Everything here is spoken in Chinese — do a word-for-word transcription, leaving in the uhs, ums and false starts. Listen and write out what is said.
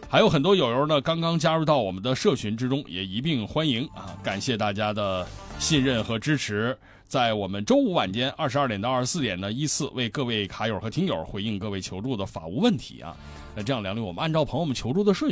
还有很多友友呢，刚刚加入到我们的社群之中，也一并欢迎啊！感谢大家的信任和支持。在我们周五晚间二十二点到二十四点呢，依次为各位卡友和听友回应各位求助的法务问题啊。那这样，梁律，我们按照朋友们求助的顺序。